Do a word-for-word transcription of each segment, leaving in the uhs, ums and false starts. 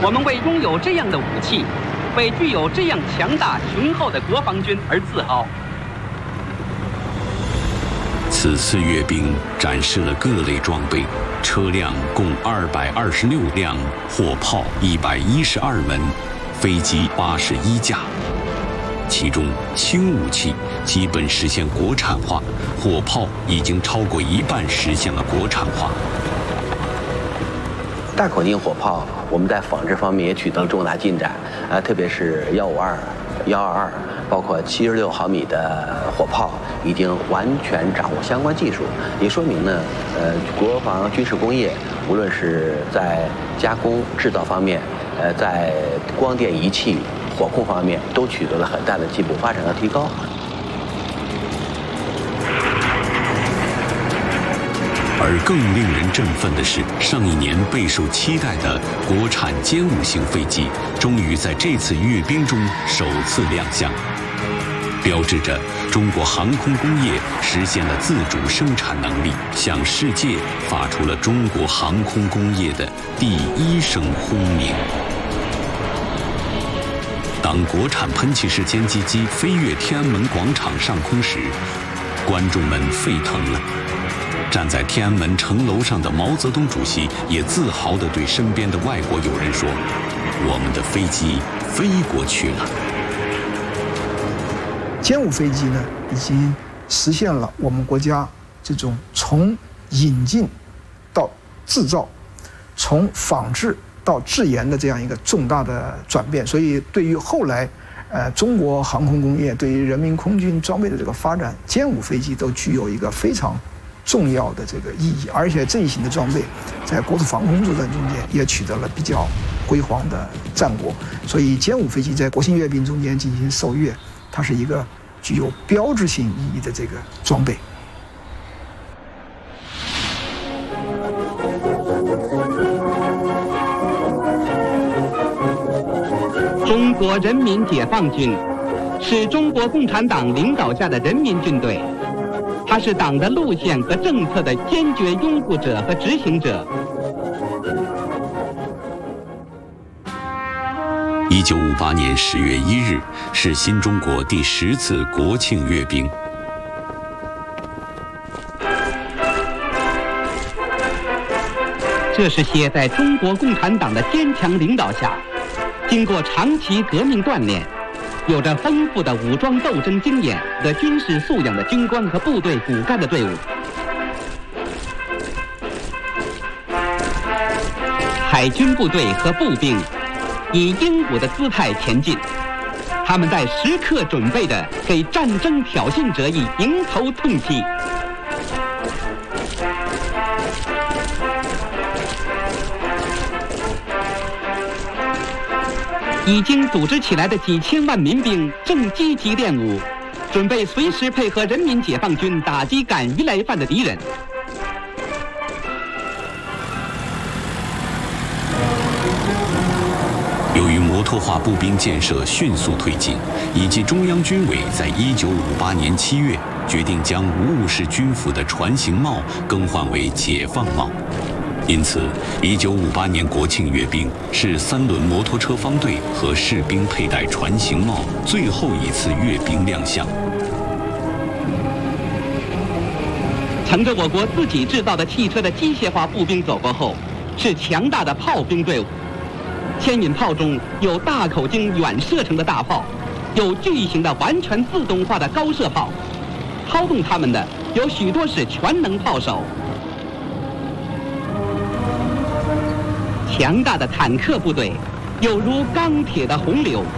我们为拥有这样的武器，为具有这样强大雄厚的国防军而自豪。 此次阅兵展示了各类装备，车辆共二百二十六辆，火炮一百一十二门，飞机八十一架。其中轻武器基本实现国产化，火炮已经超过一半实现了国产化。 大口径火炮，我们在仿制方面也取得了重大进展啊，特别是幺五二、幺二二，包括七十六毫米的火炮，已经完全掌握相关技术，也说明呢，呃，国防军事工业无论是在加工制造方面，呃，在光电仪器、火控方面都取得了很大的进步、发展和提高。 而更令人振奋的是，上一年备受期待的国产歼五型飞机，终于在这次阅兵中首次亮相，标志着中国航空工业实现了自主生产能力，向世界发出了中国航空工业的第一声轰鸣。当国产喷气式歼击机飞越天安门广场上空时，观众们沸腾了。站在天安门城楼上的毛泽东主席也自豪地对身边的外国友人说：“我们的飞机飞过去了。” 歼五飞机呢，已经实现了我们国家这种从引进到制造，从仿制到制研的这样一个重大的转变。所以，对于后来，呃，中国航空工业对于人民空军装备的这个发展，歼五飞机都具有一个非常重要的这个意义。而且这一型的装备，在国土防空作战中间也取得了比较辉煌的战果。所以，歼五飞机在国庆阅兵中间进行受阅，它是一个具有标志性意义的这个装备。 中国人民解放军是中国共产党领导下的人民军队，它是党的路线和政策的坚决拥护者和执行者。 一九五八年十月一日是新中国第十次国庆阅兵。 这是些在中国共产党的坚强领导下，经过长期革命锻炼，有着丰富的武装斗争经验和军事素养的军官和部队骨干的队伍。海军部队和步兵以英武的姿态前进，他们在时刻准备着给战争挑衅者以迎头痛击。已经组织起来的几千万民兵正积极练武，准备随时配合人民解放军打击敢于来犯的敌人。 由于摩托化步兵建设迅速推进，以及中央军委在一九五八年七月决定将无误式军服的船型帽更换为解放帽。因此，一九五八年国庆阅兵是三轮摩托车方队和士兵佩戴船型帽最后一次阅兵亮相。 乘着我国自己制造的汽车的机械化步兵走过后，是强大的炮兵队伍。牵引炮中有大口径远射程的大炮，有巨型的完全自动化的高射炮，操纵它们的有许多是全能炮手。强大的坦克部队有如钢铁的洪流，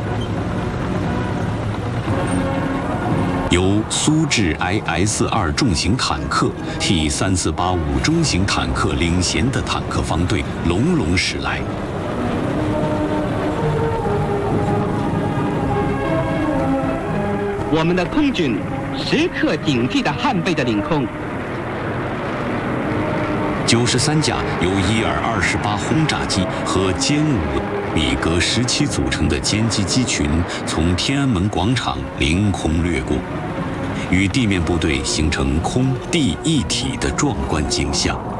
由苏制 I S 二重型坦克、T 三四八五中型坦克领衔的坦克方队隆隆驶来。 我们的空军时刻警惕地捍卫着领空。 九十三架由伊尔二十八轰炸机和歼五米格十七组成的歼击机群从天安门广场凌空掠过，与地面部队形成空地一体的壮观景象。